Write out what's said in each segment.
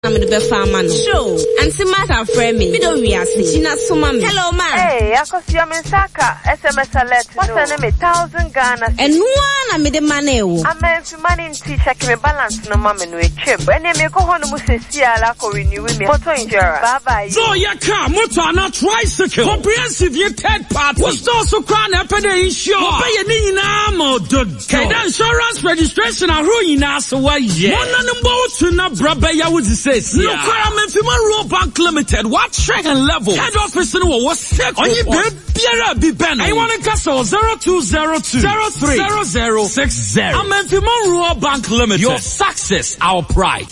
I'm the best farmer. Show. And see my friend me. We don't react. She not so mommy. Hello, man. Hey, I could see you in Saka. SMS alert. What's the name? 1,000 Ghana. And one I made the money. I meant to money in tea check me balance no mom and we chip. And then me go home and see a lack of renew me. Motor insurance. Bye bye. So your car, motor, not tricycle. Comprehensive your third party. Was also crown up and insure. Pay any name or the insurance registration are ruining us away. Yeah. One of them boats in a brabaya was the no crime and Royal Bank Limited. What track and level? Head office in what was sick on you, be Ben. I want to castle 0202 030060. I'm in Royal Bank Limited. Your success, our pride.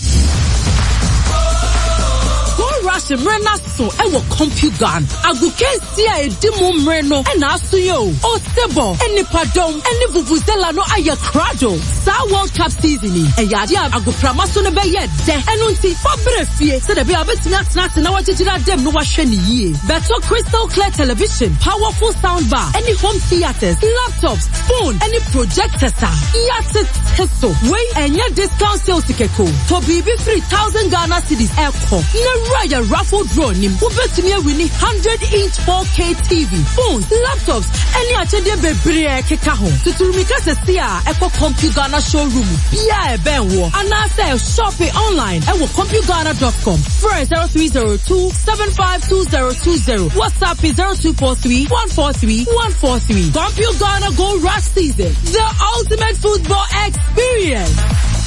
Rush Mrena so ewo computer agukesi a edimu mreno e na aso yo o stable eni padom eni vuvuzela no aye crado sa World Cup season e yade agoprama so ne be ye de enu nti fabre fie se de be abetimi atena na wachigira dem no wahwe ne yie beto crystal clear television powerful sound bar any home theaters laptops phone any projectors yate testo we enya discount sales tikeko to bibi 3,000 Ghana cedis echo ne a raffle draw nim ubetimi wini 100-inch 4K TV phones laptops any achede bebre keka ho tuturumika se a eco CompuGhana showroom bia e ben wo anase shop online e wo CompuGhana.com first 0302 752020 WhatsApp is 0243 143 143 CompuGhana Go Rush season the ultimate football experience.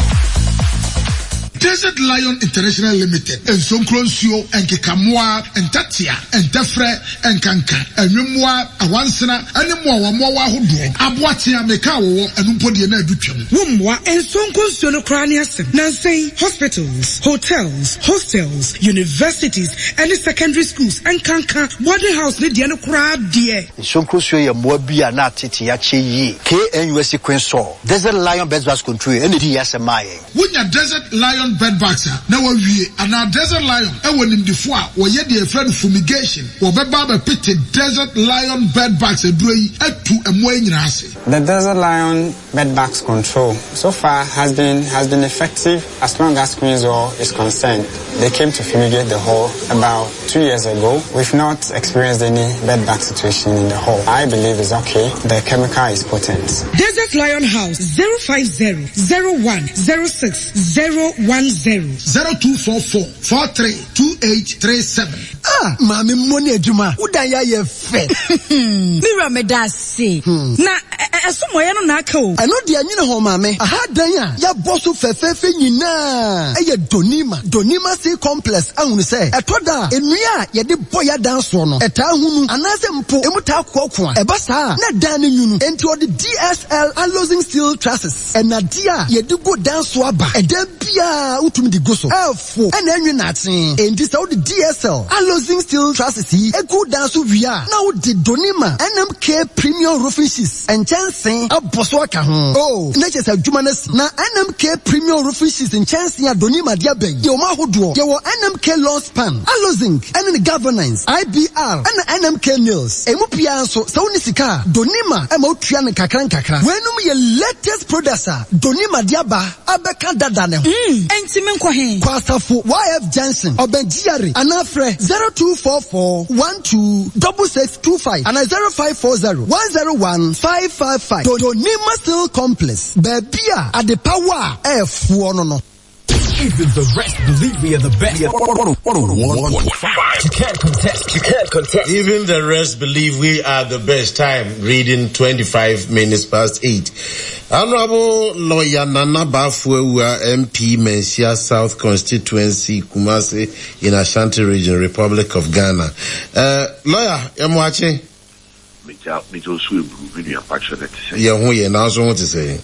Desert Lion International Limited and Sonkronsio and Kikamwa and Tatia and Tefre and Kanka and Rumwa Awansana and Mwa Hudu Abwatia Mekawo and Umpodiana Duchum Wumwa and Sonkronsio no Cranias Nansei hospitals, hotels, hostels, universities and secondary schools and Kanka boarding house Lidiano Crab dear Sonkronsio Yamwabia Natiti Yachi KNUS Quinso Desert Lion Bedbugs Country and the DSMI. When your Desert Lion bedbugs now we and our Desert Lion and when in the foie or yet the friend fumigation or baba pitted Desert Lion bedbugs a dray to a moinrasi. The Desert Lion bedbugs control so far has been effective as long as Queenswell is concerned. They came to fumigate the hole about 2 years ago. We've not experienced any bedbug situation in the hole. I believe it's okay. The chemical is potent. Desert Lion House 050 01 06 010 0244 432837. Ah, mami money ejuma. Udaya ye fe. Mira me da se. Na esomo ye no na aka o. Eno de anyine ho mami. Aha dan ya ya boso fefefe nyina. Eye Donima C complex ahunu se. Etoda enua ye de boya dan so no. Eta hunu anase mpo emuta kwakwa. Eba sa na dan ne nyunu. Enti o de DSL alloying steel trusses. Enadia ye de go dan so aba. Eda bia utumi di go so. Elfo ena enwe natin. Enti se o de DSL alloying steel trusses yi e go dan so wia. Na o de Donima NMK premium roofing sheets. Enchansen aboso aka ho. Oh, na chese adwuma na NMK premium roofing sheets enchansen a Donima dia ben. Ye o ma hodo. Ye wo NMK lawn span, Allozinc, and the governance, IBR, and NMK nails. Emu pia so ni sika. Donima ema utua ne kakran kakra. Wenum ye latest producer. Donima diaba abeka dada ne ho. Enti menkwa he. Kwasafo YF Johnson, Obenjiari, anafre 0244 126625 and 0540 101 555. Donima Steel Complex. Bebia at the power F no. Even the rest believe we are the best. You can't contest. Even the rest believe we are the best. Time reading 25 minutes past 8. Honorable Lawyer Nana Bafua MP Mensia South Constituency Kumasi in Ashanti Region, Republic of Ghana. Lawyer, I'm watching. Yeah, now so what to say?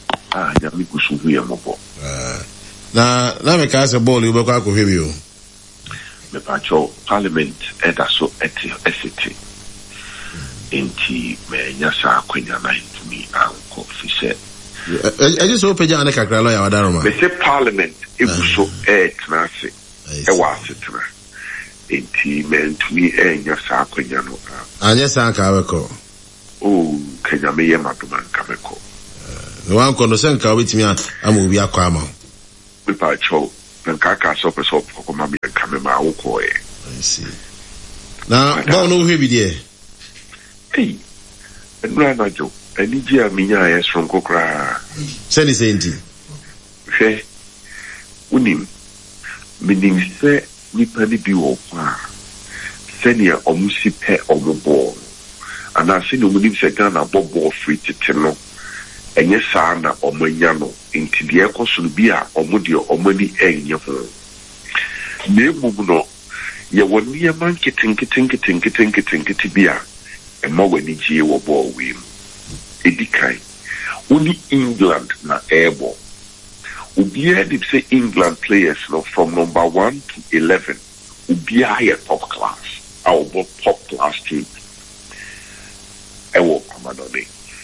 Na me ka se ball you be kwa ko hwe o me pa cho parliament edaso eti enti me nyasa kwenya na ntumi anko fise I just hope ya na kakra lawyer wadaroma me say parliament ebuso etnase e wa setra enti me ntumi nyasa kwenya no anya san ka weko o kenya me yema to man ka weko no an kono sen ka wetimi am obi akwa ama me pa cho nkaka so person for ma me come ma wo ko e. I see. Now, no heavy there. Hey, and jo. Ani ji aminya yes from kokra. Send it enti. Hwe. Unim. Meaning say nipa ni bi wo kwa. Senia omusi pe omubo. Ana se no munim se Ghana bobo free tete no. Enye saa na omanya no. Nti de ekoso no bi a omode omani enye ho. Ne mumu no ye woni ya man kitinkiti bia e ma wani ji wo ball we edikai only England na airball ubia did say England players no from number 1 to 11 ubia here top class our top class team ewo amadode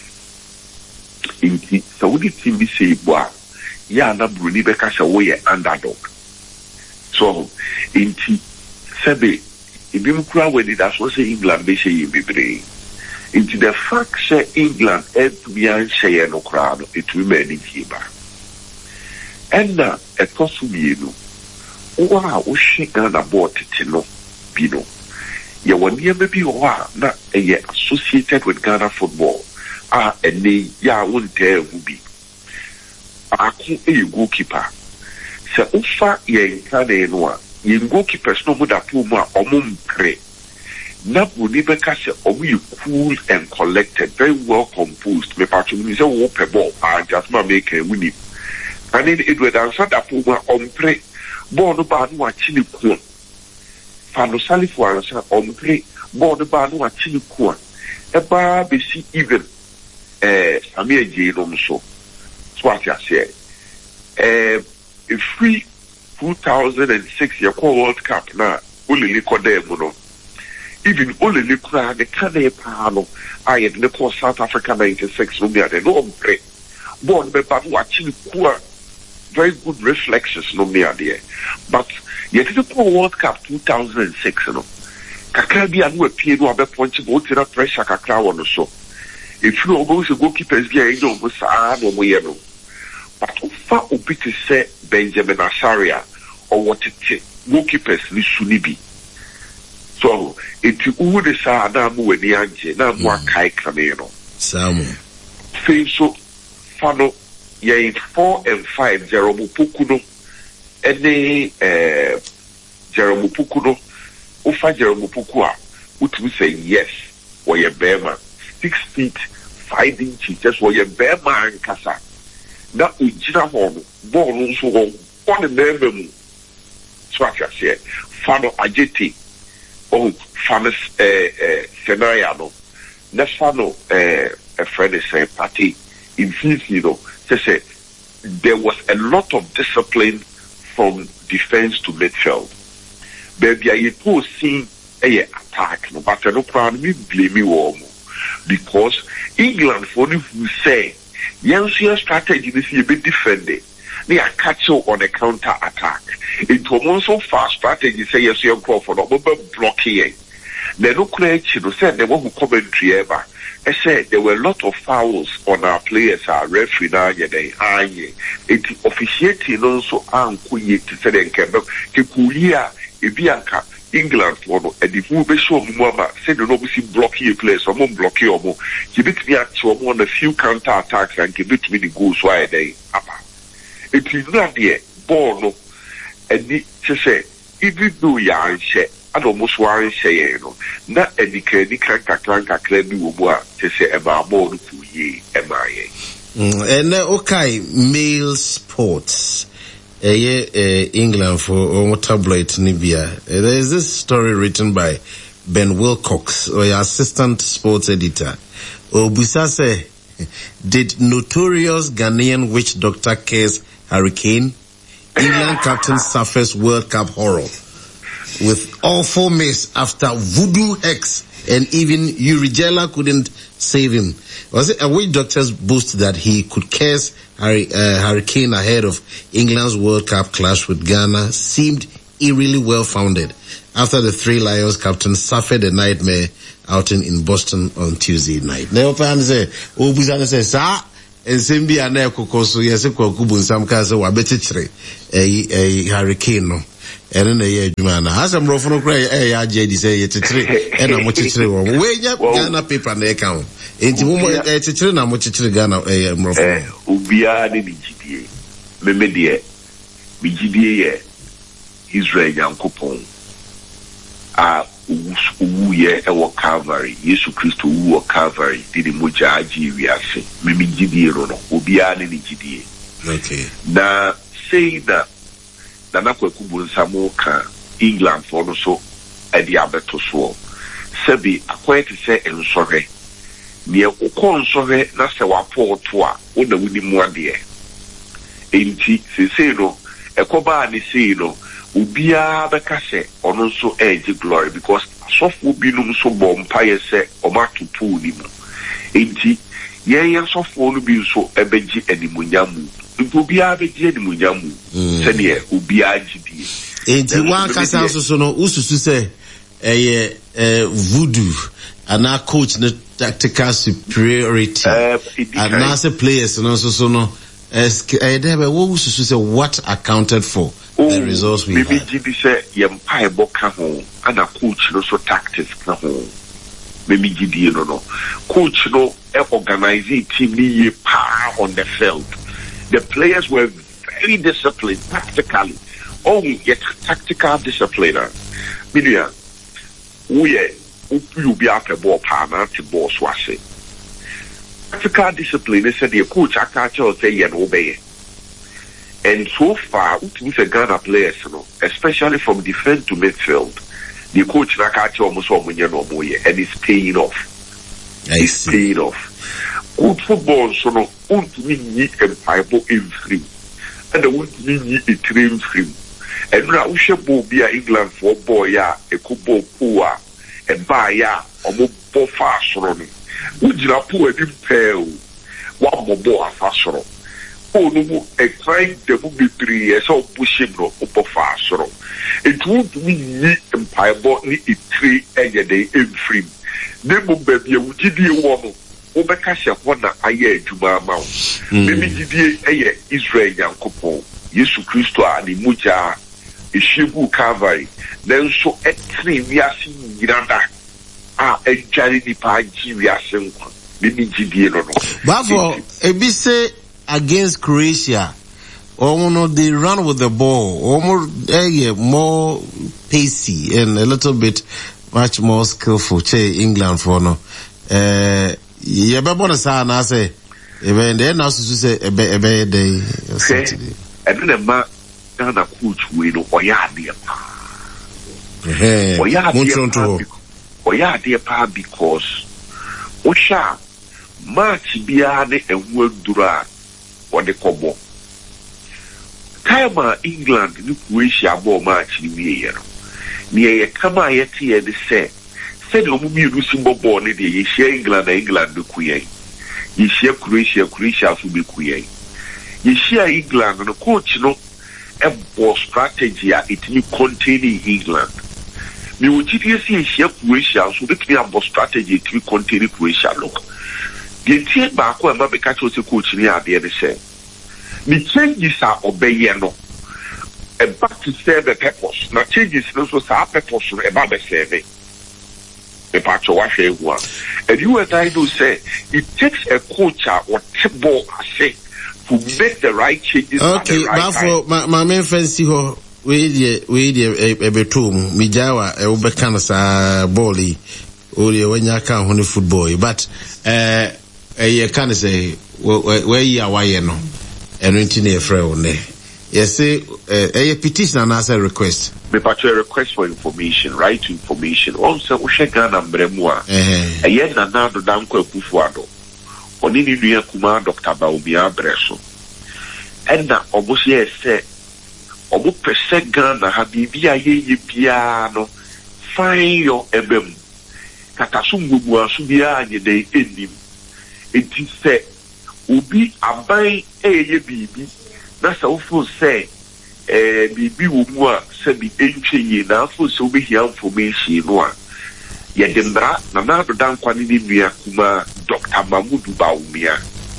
inti Saudi team bi say boa ya na Bruni be ka sha wo ye underdog so inti Sebe, if you cry when it as was England, they say you be brave. Into the fact say England, and say no crowd, it will be Kiba. And now, a possible wow, we shake on about it, no, Pino. You were near maybe not associated with Ghana football. And they, won't tell who be. I can't a goalkeeper. So, Ufa, ye can't yen goalkeepers no mo da to mu a omumpre na buni be ka se omu cool and collected, very well composed. Me patcho mi se wo pe ball just ma make a win. And it would answer that to mu ompre ball no ba no achi ni ku fa no salifo answer ompre ball no ba no achi ni ku e ba be si even Samia J no so what I say a free 2006 year World Cup na Olele Kodemu no. Even Olele Kura the Kane Pano I had the South Africa 96 no me no ombre. Born be bad watching Kura very good reflexes no me there. But yet the World Cup 2006 no. Kakra bi anu apie no abe punch go tira pressure kakra wono so. If you go to goalkeepers bi a no go sa no mo ye no. But ufa obi to say Benjamin Asaria or what it goalkeepers ni sunibi. So it would say na mu weni anje na mu akai kameno. Samu. Fe so fano ye 4 and 5 Jerome Pukuno ene Jerome Pukuno ufa Jerome Pukua utumi say yes or ye bema 6 feet 5 inches just or ye bema ankasa. Na ujina hono ball so on the name so I say fano ajeti oh fano scenario na fano a friend say party in Filipino say there was a lot of discipline from defense to midfield. Baby I was seeing a attack no but no plan me blame you because England for who say your strategy this year be defended. They are catch you on a counter attack. It was so fast strategy say yes you go for no block here. They no create you said they want commentary ever. I said there were a lot of fouls on our players our referee now they it officiating also ankuye to say they can kuya ebianka England for no and if we be show mama said no be blocking a place or block you or give it me actually on a few counter attacks and give it me the goals why they apa it is not there ball no and it say even though ya share and almost worry say no na any kranka bi wo bo a say e ba ball to ye e ma ye and okay male sports England for tabloid Nibia. There is this story written by Ben Wilcox, or your assistant sports editor. Obusa say, did notorious Ghanaian witch doctor case hurricane? England captain suffers World Cup horror with awful miss after voodoo hex and even Urigella couldn't save him. Was it a witch doctor's boast that he could curse hurricane ahead of England's World Cup clash with Ghana seemed eerily well-founded after the Three Lions captain suffered a nightmare outing in Boston on Tuesday night. Neopam say, Obuzana says, ensem bi ana ekokoso yese kwakubu nsam ka se wa bechichire hurricane no ene na ye adwuma na asem rofo no kra ya age di say yechichire ena mo chichire wo we nya Ghana paper na eka ho enti mo chichire na mo chichire Ghana rofo ubia de digidie meme de digidie ye Israel yankopon uwu ye ewo Calvary Yesu Kristo uwu Calvary didi moja aji wiase meme gidie no ubia de digidie okay na say that na kwakubu nsamo ka England for no so edi abeto so sebi akwete se ensohwe ne ukọ nsọhwe na se wapoto a wona wuni mu ade enti se no ekoba ni se no ubia beka se ono so eji glory because sofo binum so bompaye se omatutu ni mu enti ye sofo no bi so ebeji animunyamu ubia beji animunyamu se ne ubia jidie enti wa kasa so no ususu se voodoo and our coach the tactical superiority and as a players and also so no what accounted for the results we maybe GD say yempa eboka ho and a coach no so tactics na ho maybe GD no coach no organize team ni pa on the field the players were very disciplined tactically yet tactical discipline media we you be after ball partner to boss was it. Tactical discipline is the coach I can't say and obey. And so far, with the Ghana players, especially from defense to midfield, the coach I can't almost and it's paying off. It's paying off. Good football, so no, won't need a Bible in free, and I won't need a train free. And now we should be England for boy, a couple poor. And by ya, or more fast running. Would you not poor him pale? One more fast run. Oh, no, a crime there will be 3 years of pushing no up fast run. It won't mean empire botany it 3 and a day in free. Nemo baby, would you do one? Obekasha one a year to my mouth. Maybe you a Israel young couple. Yesu Christo and the Muja. Ishibu Calvary. Then so at 3 years Giranda ejari ni paji wiase mimi gidie no but for ebise against Croatia they run with the ball more pacey and a little bit much more skillful England for no ye be bona sa na say even then now say ebe day Saturday and ma Ghana coach we no oyade dear pa because Osha match biane and dura or the Kobo. Time England ni Croatia ball match ni year. Near Kama yeti and say said Omumi Lusimbo born in the share England the Queen. You share Croatia to be Queen. You share England and the coach no a ball strategy it new containing England. Me would see share Croatia so that we have a strategy to contain Croatia. Look, the team back when Mabbe catch the coach near the other say. The changes are obeying no. And back to serve the purpose. Now changes also are purpose about the survey. The patch of one. And you and I do say it takes a coach or football say to make the right changes. Okay, but for my main fancy ho. We betum mijawa ubekana sa boli uli wenyaka honi football but you can say where you are no and intine frewne yes say a petition and answer request me patch a request for information right to information also we share Ghana mbremwa eye na na do danko akufuado oni ni nua kuma Dr. Baumia Breso and na obosi say obo pese Ghana ha bibia ye piano find your ebem katasu ngbubu asu bia anye dey enim enti se obi aban eye bibi na sa ofo se bibi wo mu a se bi entwenye na afo se obi hia information no a ye dembra na na do dan kwani ni nua kuma Dr. Mamudu Baumia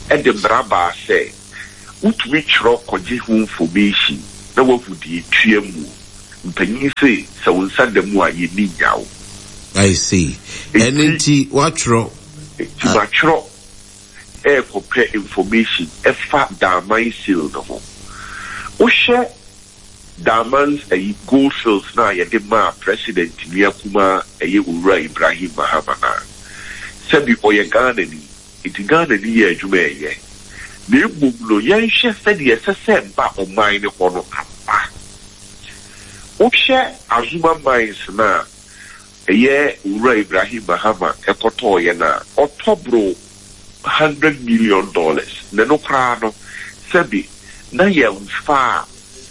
the braba say, what which rock or jihu formation, no one would be triumu. Penny say, so we'll send them more you need now. I see. And what rock? To match rock. Air compare information, a fat Daman seal no more. Osha Daman's a gold fields now, a dema president Miyakuma, a Yura Ibrahim Mahamana. Sabi Oyagani, it Ghana near Jume. The Bublo Yan Chef said yes, a set back on mine upon Kappa. Osha Azuma mines na, a year Ura Ibrahim Mahama, a Kotoyana, or Tobro. $100 million. Neno krano sebi na ye unfa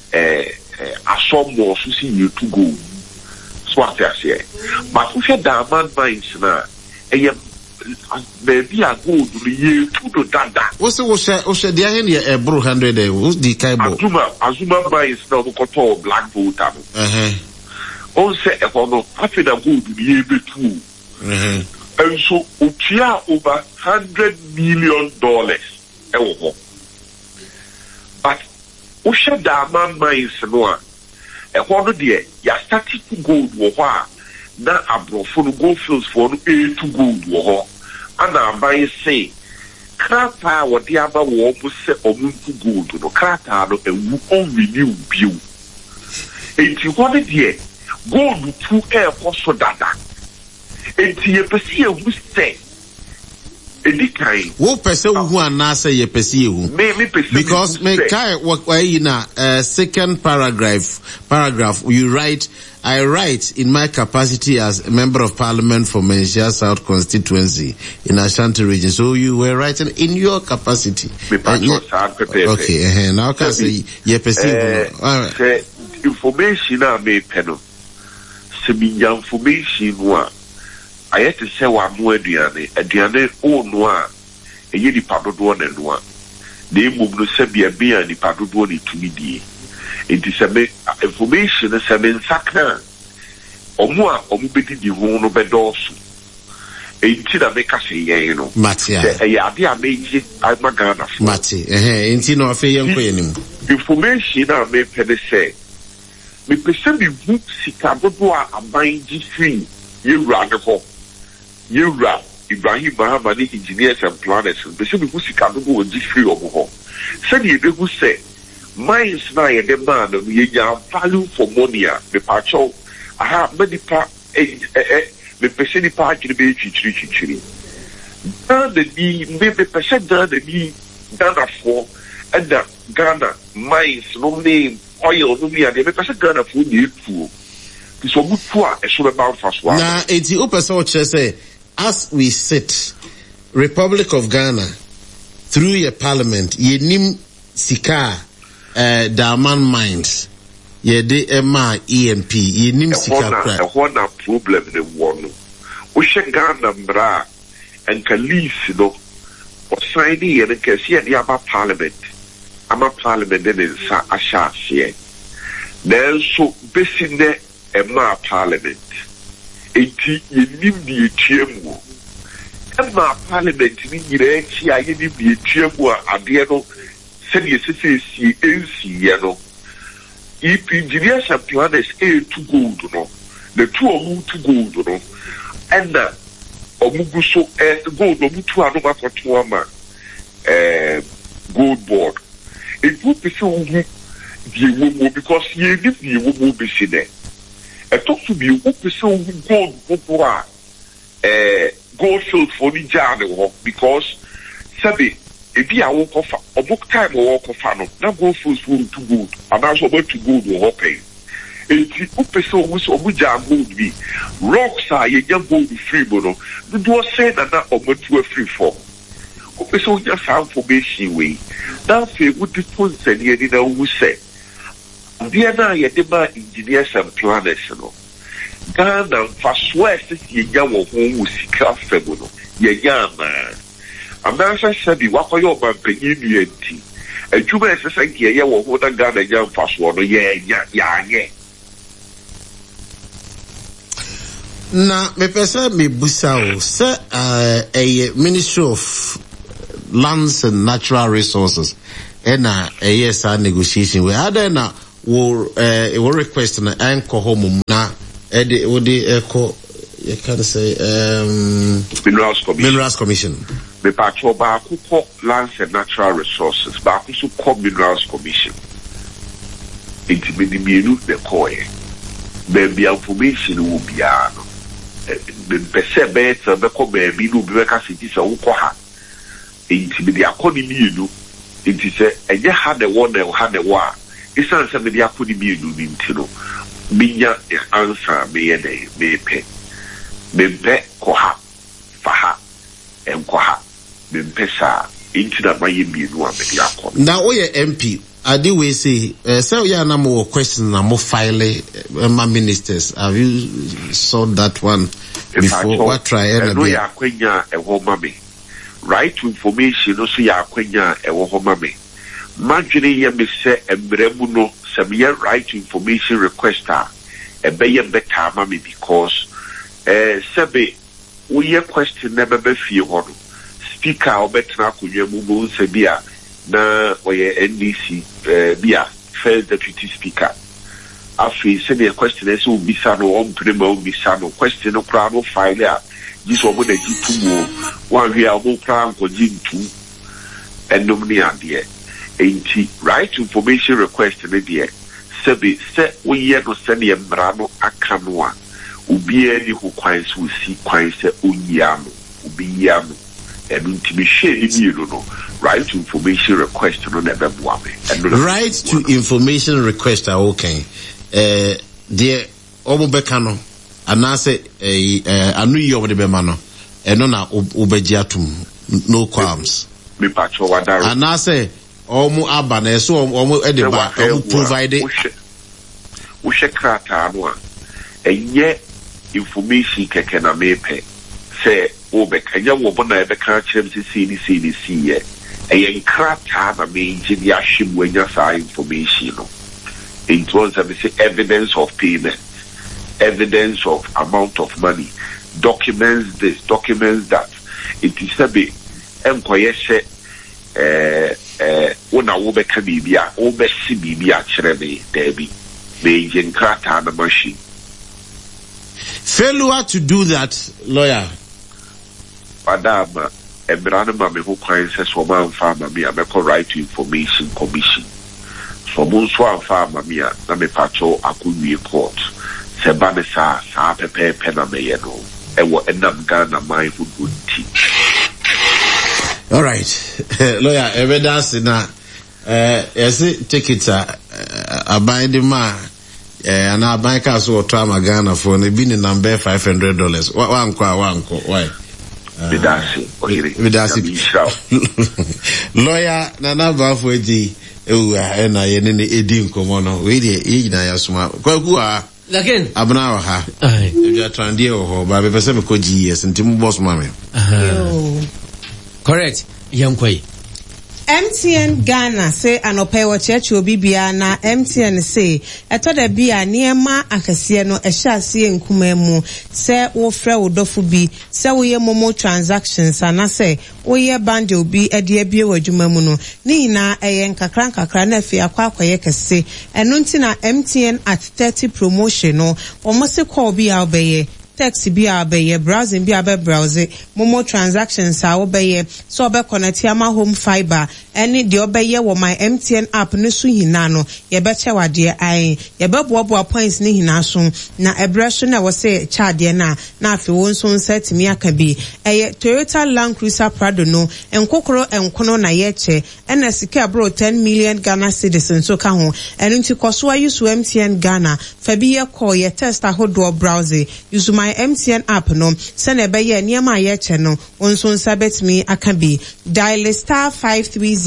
asomo so see you to go. So what I say. But if you Daman mines na baby a go to ye to dada. What's the dia hen ye bro 100 what's the kaibo? Azuma mines na ko black voter. On say e kono after go to ye be too. And so, Utia over $100 million. But, Usha Daman mines noa. A one day, ya started to gold war. Na abro for the gold fields for no to gold war. And I might say, Krata what the other war was set on to gold, no Krata no and only new view. If you wanted here, gold to air for dada. Enti ye pesi ehu say edi kai wo pese hu anase ye pesi ehu me pesi because me kai why na second paragraph you write I write in my capacity as a member of parliament for Menchia South constituency in Ashanti region. So you were writing in your capacity. Okay, now can say ye pesi say information na me peno se bi information wa I had to say one more Diane, oh noir, a yedi padodo and noir. They move no sebia beer and the padodo to me. It is a information as a men sacra or more or mubiti di wono bedosu. A tida make us a yano. Matia, a yadia made it at Magana. Mati, intino of a young queen. Information I may penny say. Me perceive you sikabodoa a mind free. You rather for. Yura Ibrahim Mahamani engineers and planners, but some who see can go and free of home. Said you who say, mines na a demand of ye value for money, the pacho. I have many part the percent part to be chiri. Done the maybe percent done the Ghana for and the Ghana mines no name oil no me and the percent Ghana for need food. So good for a sort about fast one. Now, it's the upper say. As we sit, Republic of Ghana, through your parliament, ye nim sika, Daman mines, ye de Emma EMP, ye nim sika. One problem the one. We should Ghana bra and Kalis, no, or signing and can see at the upper parliament. I'm a parliament then in Sa Asha, then so basing there Emma parliament. Eti yenim die tiemu ema parliament ni nyire chi ayenim die tiemu ade no se die sesi ensi ye no if engineers and planners to gold no the two of to gold no and omugu so gold omu two anu makoto ama gold board it would be so die wo because ye need die wo be see there. I talk to be who pursue gold for gold field for the journey because Sabi, if you are walk off a book time or walk off now gold fields for to gold and also about to gold or hopping. If you pursue which Obuja gold be rocks are a young gold free bono, the door said that not about to a free fall. Who pursue just how formation way. That's a good difference and yet who said. Diana yedema engineers and planners no Ghana fast west ye yawo ho sika febo no ye yana amasa sabi wakoyo banpanyi nuanti adwuma esesanke ye wo ho na Ghana ya fast no ye ya na me pesa me busa o se Ministry of Lands and Natural Resources. And yes, our negotiation. We had a request na anchor home na echo. You can say Minerals Commission. Me patrol baako kɔ Lands and Natural Resources, baako so kɔ Minerals Commission. Inti mienu de kɔɛ. Baby information will be no. Pese better beko baby no be beka siti se wo kɔ ha. Inti me de akɔni mienu. Inti se enye ha de wo na ha de wo a. Isan se me de akɔni mienu ni nti no. Minya answer me ye de me pe. Mempe koha faha enkoha mempe sa into na maye mienu amedi akọ. Now oye MP ade we say say ya na mo question na mo file my ministers. Have you saw that one before? What try no ya kwenya ewo mame right to information no so ya kwenya ewo ho mame madwene ye me se emremu no se me right to information requester ebeye better mame because sebe we question never be fie ho no speaker obetna akonwa mu bo se bia na oye NDC bia first deputy speaker afi se the question is obisa no ompre obisa no question no kra no file a this obo na gitumo one hia obo kra nko gintu enom ni ade enti right information request ne de sebe se we no se ne mra no aka no a ubie ni ho kwan so si kwan se onyiano ubiyano ntimi hwe ni mienu no right to information request no na beboa me right to information request okay the obobeka no anase anu yi obode be ma no eno na obeji atum no qualms me pacho wadaro anase omu aba na so omu edeba omu provide wo shekrata no a enye information keke na mepe se obekanya wo bona ebeka chem CDC ye enkrata na me ngidi ahwemu anya sa information no it was evidence of payment, evidence of amount of money, documents this, documents that. It is a bit enkoyese una wobeka bibia obesi bibia chrebe debi be jenkrata na machine. Failure to do that, lawyer. Madam, Ebrana me who clients says for man farmer me, I make a right to information commission. So Monswa and farmer me, na me pacho akumi court. Sebane sa pepe pena me yeno. Ewo enam Ghana my food tea. All right, lawyer, evidence na yes, take it abide the man. And our bankers will try my Ghana for the bin number $500. One why? Lawyer Nana Bafuji, and I in the Edim Comono, really, na Yasuma. Quagua again, Abnaha. You are trying to deal by the Pacific GS and Tim Boss Mammy. Correct, young Quay. MTN Ghana say anopewo chechu bibia na MTN say eto da bia niema akese no ehyasie nkuma mu se wo frɛ wo dofo bi se wo ye momo transactions ana se wo ye bundle bi ede abie wadwuma mu no ni na eye nkakra na afi akwakoye kese eno nti na MTN at 30 promotion no omo se call bi a obeye text bi abeye browsing bi abe browse momo transactions a obeye so obe connect ama home fiber any de obeye wo my MTN app no so hina no ye be che wade ai ye be boabo points ni hina so na ebreso na wo se charge na afi won so set mi aka bi Toyota Land Cruiser Prado no enkokoro enkono na ye che na sika bro 10 million Ghana citizens so ka ho enu nti koso ayi so MTN Ghana fa bi ye call ye test ahodo browse use my MTN app no sene be ye niema ye che no onso nsabet mi aka bi dial *530#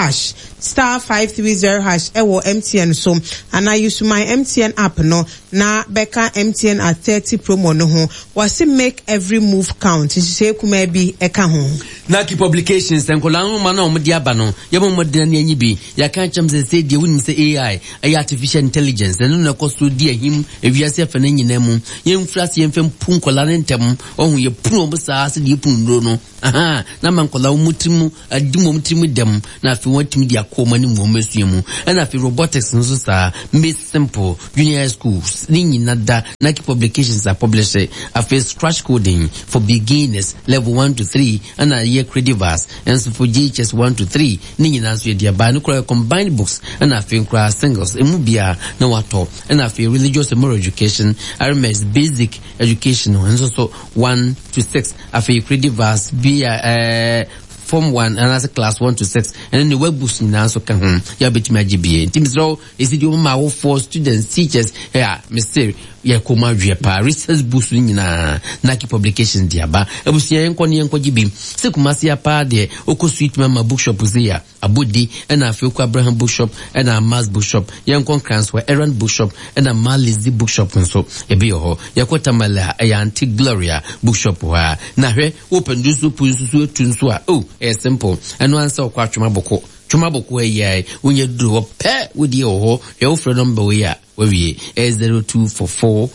*530# ewo MTN so and I use my MTN app no na beka MTN at 30 promo no ho was make every move count say kuma bi eka ho na ki publications enkolan ma na omdi aba no yebo modina ni anyi bi ya kan cham say de woni say AI artificial intelligence no na kosto di ahim ewiase afa na nyina mu yemfrase yemfem punkola ne ntem ohun ye pun obo saa se de pun ro no na mankola umutrimu adimo umutrimu dem na afi wantimi dia koma ni mo mesuemu na afi robotics nso sa made simple junior schools ni nyinada na ki publications are published afi scratch coding for beginners level 1 to 3 and a year credivers and so for JHS 1 to 3 ni nyina so dia ba no combined books and afi nkra singles emu bia na wato and afi religious and moral education RMS basic education and so 1 to 6 afi credivers be Form 1 and as a class 1 to 6 and then the web books now so can ya bit my GBA team so is it your ma for students teachers yeah Mr. ya koma pa research books na ki publications dia ba ebusia yenko ni yenko gibi se kumasi apa de oko sweet mama bookshop zia abudi and afi oko Abraham bookshop and a Mars bookshop yenko Kranswa Errand bookshop and a Malizi bookshop so ebi ho yakota mala ya Auntie Gloria bookshop wa na hwe open dusu punsu tunsu a oh simple and one so kwa chumaboko ye unye do pe wudi ho your phone number we ya we 0244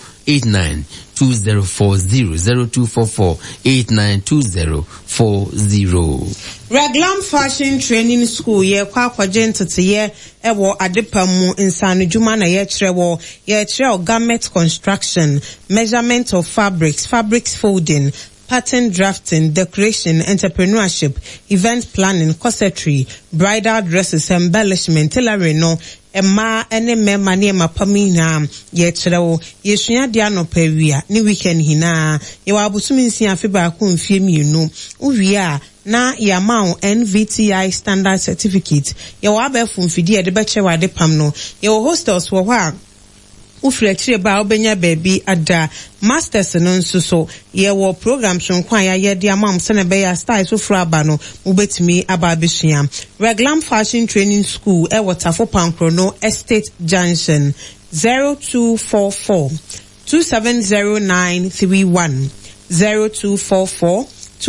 892040 0244-892040. Raglam Fashion Training School ye kwa kwajentete ye ewo adepamu insanu juma na ye trewo garment construction, measurement of fabrics folding, pattern drafting, decoration, entrepreneurship, event planning, corsetry, bridal dresses, embellishment, tailoring, no, Emma ene mema ni ema pamina ye trewo ye sunya dia no pewia ni weekend hina ye wa abusumi nsia fe ba ko mfie mienu uwia na ya maun NVTI standard certificate ye wa ba fumfidi ye de be che wa de pam no ye hostels wo hwa ufletire ba obenya baby ada masters no nso ye wo programs nkwa ya de amam se na be ya style so fra ba no ubetimi aba besua Reglam Fashion Training School e Waterfall Pankrono Estate Junction 0244 270931 0244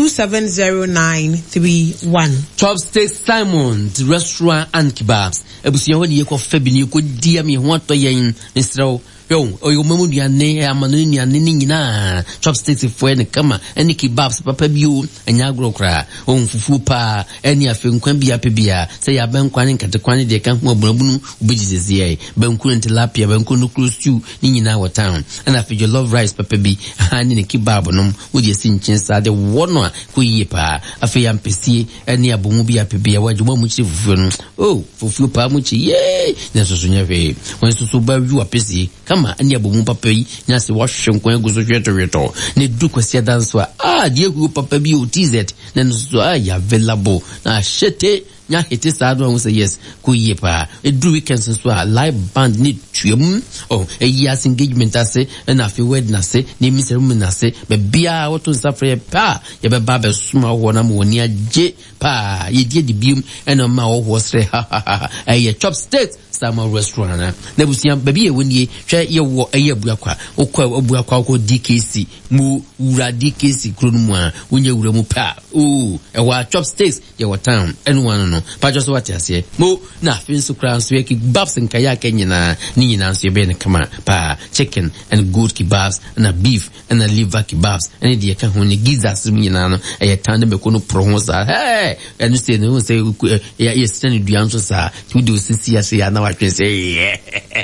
270931. Chopsticks Simon's Restaurant and Kebabs. Ebusia ho ye ko fabini ko dia mi ho to yen nisro yo oyo mamu dia ne amanoni ane nyina chopsticks fo ne kama ene kebabs papa bio anya agrokra on fufu pa ene afenkwan bia pebia se ya bankwan nkatekwan de kan ho abunabunu ubejizezi ai bankun tilapia bankun cruise stew ni nyina wa town ana fe love rice papa bi ane ne kebab no wo de sinchin sa de wono ko yie pa afi ya mpesi ene abomu bia pebia wajuma mu chi fufu no oh fufu pa mu chi ye na so nya fe won so ba wi apesi kama ani abomu papa yi nya se wahwe nkwan guso hweto ne du kwasi danso die gu papa bi o TZ na no so ya available na shete nya hete sa do say yes ku yie pa edu weekends so live band ni twem oh years engagement ase na fi wedding ase ni mi ceremony ase be bia woto safre pa ye be ba be suma ho na mo ni age pa ye die di bium na ma wo sre ye chopsticks Sama restaurant na busia baby e woni hwe ye wo eye buakwa obuakwa ko DKC mu ura DKC kronmu a wonye wura mu pa oh e wa chopsticks ye wa town anyone no pa just what ase mo na finso kran so ye kebabs nkaya kenyina ni nyina so ye be ne kama pa chicken and goat kebabs and a beef and a liver kebabs and the kan ho ne gizzards nyina no e tan be ko no prohosa hey and say no say ye stand duan so sa tu do sisi ase ya na I say,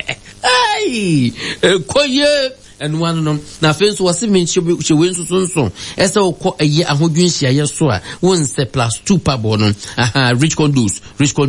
hey, koye. And one no na fence was even she went so as a year a hodwin share so a one say +2 pa bono rich conduce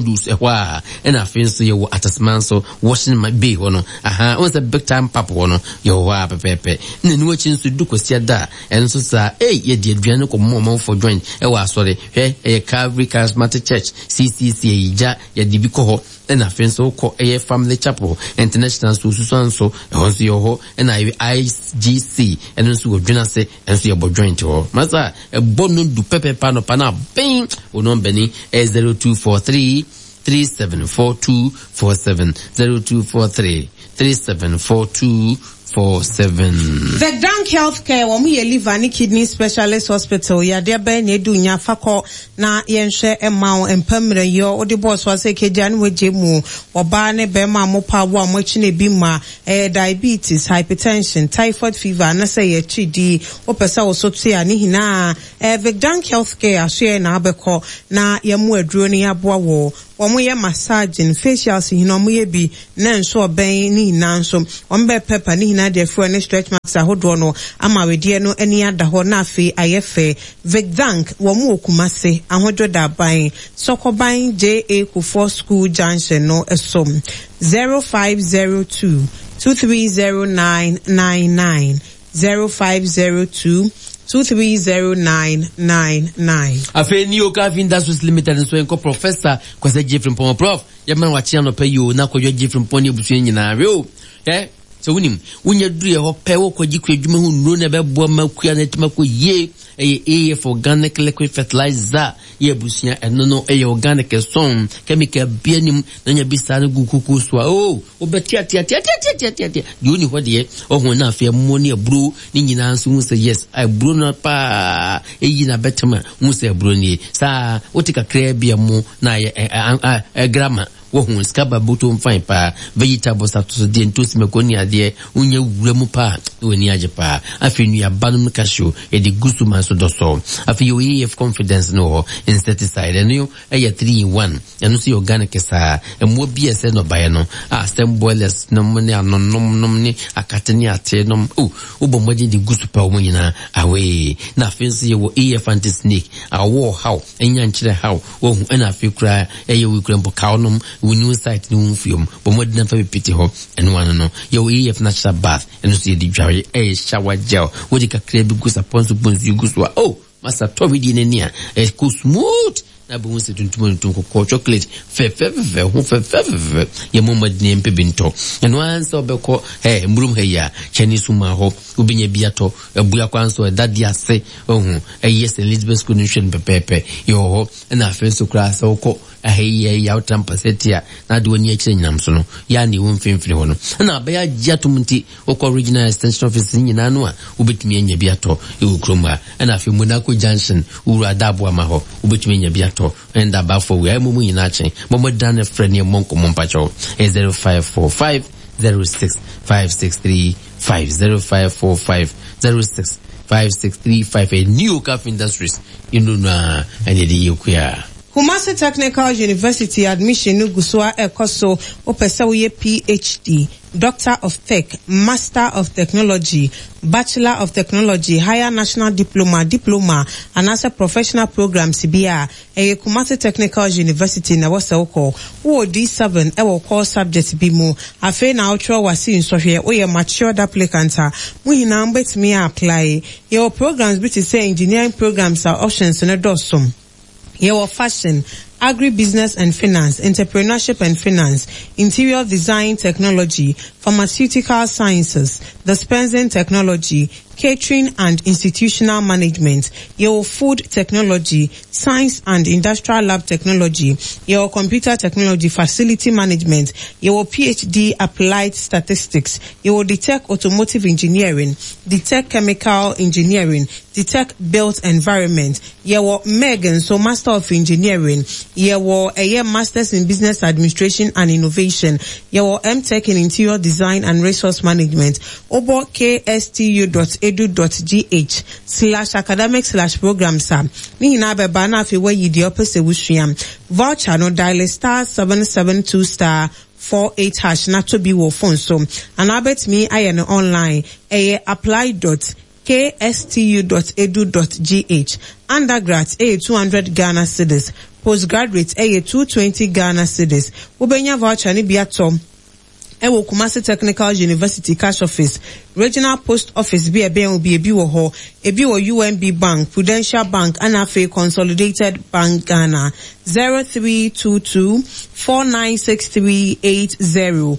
and a fence you at a man so washing my bay ono once a big time papa ono yo wa pepe no chin to do kwesi da and so sa ye de aduane ko mom for join e wa sorry Calvary Charismatic Church CCC ja ya di bi ko ho and a fence ko family chapel international so once yo ho and IGC and also join us and so your joint ho masa e bonu du pepe pano pana ben ono beni 0243 374247 0243 374247 Vegdank Healthcare wo mu ye liver and kidney specialist hospital ya de ba na edu nya fakọ na yenhwe ema empamre yo odi boss wa se keja na waje mu oba ne be ma mo pa wo mo chi na bi ma diabetes, hypertension, typhoid fever na say ye chidi opesa wo so tia ni hina Vegdank Healthcare ahwe na abekọ na ye mu aduro ni aboa wo omoye massaging facials hina omoye bi na nso oben ni hina nso ombe pepper ni hina de fro ne stretch marks ahodo no ama wedie no ani ada ho na afi ayefe Vegdank wo mu okumase ahodo da ban sokoban JA Kufuor School Junction no esom 0502 230999 0502 230999. Afe New Cafe Industries Limited and so enko Professor Kwese Jeffrey Mpoma Prof. Yamana wachia no peyo na kwa Jeffrey Mponi busuye nyina real. So unim unya dure ho pewo kwa jikwe dwuma hu nro na bebo makuya na tima ko ye AF organic liquid fertilizer ye busuya eno no organic son chemical bianim na nya bisa na gukuku so obetia tia yoni ho de ohun na afia moni abro ni nyina nso mu say yes I bro na pa na betema mu say bro ni sa otika kra bia mu na grama wohun skaba buto mfine pa vegetables atoso de ntosi mekoni ade unya wura mu pa woni age pa afinu ya banum cashew e de gusu manso doso afi yo EF confidence no insecticide no e 3 in 1 eno si organic sa emo bi ese no bae no stem boilers no money anonom ni akateni ate no ubomodi de gusu pa wo nyina awe na afinsi yo EF anti snake awo how enya nchire how wohun na afi kura e yo wikura mpo kaonom we new site new film but more than for pity ho and one no your EF natural bath and see the dry shower gel what you can create because upon you go so master Toby dinenia cool smooth na bu se tuntum ko chocolate fe ye mama de mpe binto and once obeko mbrum heya Chinese ma ho obinya biato abua kwanso dadi ase yes Elizabeth connection pepepe yo ho na afenso class oko ya utampasetia na de woni akire nyam so no ya ne won fimfini ho no na ba ya giatum nti oko original extension office nyina no a obetumi anya biato ewokroma na afi Monaco Junction uru adabo ama ho obetumi anya biato and abafo we amumu nyina chen momo dan friend ne monko mompacho 0545 065635 0545 065635 a New Cafe Industries na anyedi yokuya Kumasi Technical University admission nuguswa ekoso opesa uye PhD, Doctor of Tech, Master of Technology, Bachelor of Technology, Higher National Diploma, and as a professional program CBA. Kumasi Technical University na wasa uko uo D7 ewo core subject bimu afe na outro wasi insofye uye matured applicanta muhina mbet miya apply. Your programs biti say engineering programs are options na dosum. Your fashion, agribusiness and finance, entrepreneurship and finance, interior design technology, pharmaceutical sciences, dispensing technology, catering and institutional management, your food technology, science and industrial lab technology, your computer technology, facility management, your PhD applied statistics, your DTech automotive engineering, DTech chemical engineering, DTech built environment, your Megan, so master of engineering, your masters in business administration and innovation, your MTech in interior design and resource management, obo kstu.edu.gh/academic/programs. Ni na beba na afi we yidi opese wusuam. Voucher no dial *772*48# na to be wo phone so. And abet me aye online apply.kstu.edu.gh. Undergrad 200 Ghana cedis. Postgraduate 220 Ghana cedis. Ubenya voucher ni biatom. Ewo Kumasi Technical University Cash Office, Regional Post Office ebi wo ho, ebi wo UNB Bank, Prudential Bank, Anafe Consolidated Bank Ghana, 0322-496380,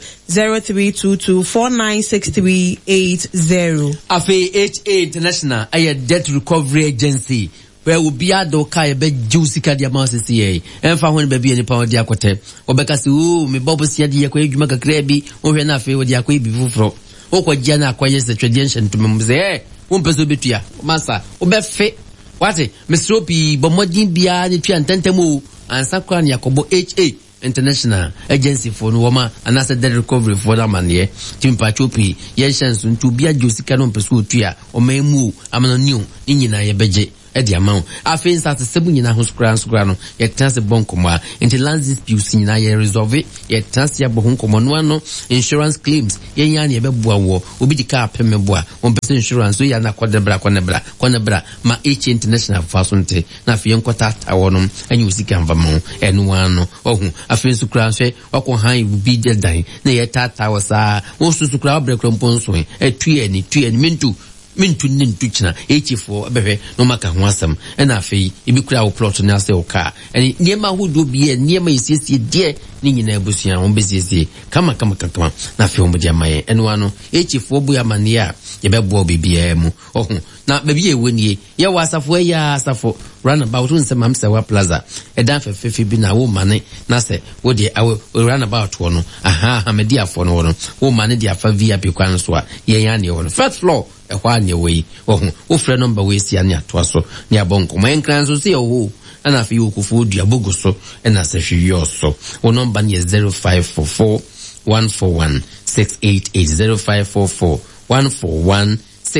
0322-496380. Afe HA International, a debt recovery agency. Where will be a doka be juicy card amount CA and found baby any pound diacote or because me bobos yadi yakwe you make a crabby or enough with yakwe before Oko jana acquires the tradition to mumse, umpeso betua, massa, obefe. What it? Miss Ropi, Bomodin Bia, the Trian Tentemo, and Sakran Yakobo HA International Agency for Noma, and as a dead recovery for that man here. Tim Pachopi, Yenshan to be a juicy canon pursue Tia, or Memu, Amanu, Inina Beje. Edi amount. After that, the seven in a house grano, yet trans a bonkoma, into land disputes in a resolve it, yet trans ya bohuncomanuano, insurance claims, yan yabua, will be the car pemeboa, 1% insurance, so yana quadebra, ma H international fasonte, na fion quata awonum, and you see canvamon, and one, oh, a friend to crash, or high will be dead dying, nay, a towers are, also to crowd break on ponswing, a tree and mintu. Mintu nintuchina H4 bebe no maka hwasam na afei ebi kura wo plot na se oka eni niema hudu bi niema isiesie die ni nyina ebusua wo besiesie kama na afei wo dia maye eno ano H4 bu ya mania ye bebo bibia mu ohun na bebi ewenie ye wasafo ya asafo run about unsema msewa plaza edan fefefe bi na wo mane na se wo de run about wo no aha media fo no wo wo mane dia fa VIP kwan so a ye ya ne wo first floor ehwane we ohun wo frɛ number we sia ne atoa so ne abonko man kran so se oho ana fi okufu dua bogo so na se hwe so wo number ne 0544 141 688 0544 141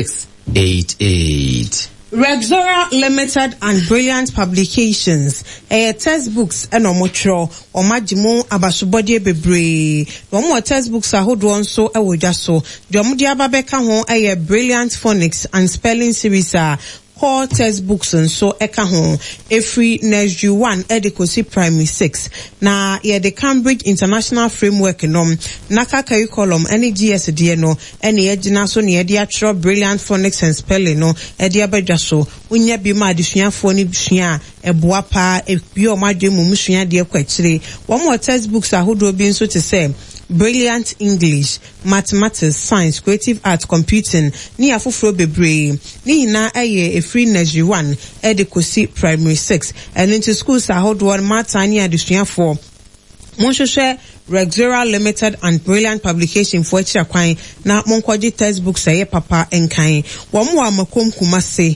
688. Rexora Limited and Brilliant Publications, textbooks and omotro, or majimu abasubodie bebre. No more textbooks are hold on so ewojaso. Jomudia babeka hon Brilliant Phonics and Spelling Series core textbooks and so eka hon every nursery 1 education primary 6 na the Cambridge International Framework naka curriculum any GSD no any ejina so ne dia tro Brilliant Phonics and Spelling no edia badwa so unya bi ma adesuafo ni bisua eboa pa ebi o ma dwemu musua de kwakire one more textbooks ahodo bi nso te say Brilliant English, Mathematics, Science, Creative Arts, Computing, ni afufro bebre, ni na a free nursery 1, education primary 6, and into schools are hold one matani addition for Monshoshe Rexora Limited and Brilliant Publication for Chiakwai, na Monkwaji textbooks aye papa enkai. Wamwa makom kumase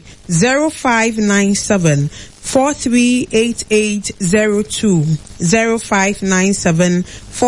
0597 438802 0597